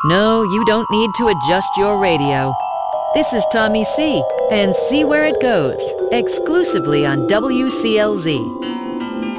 No, you don't need to adjust your radio. This is Tommy C, and see where it goes, exclusively on WCLZ.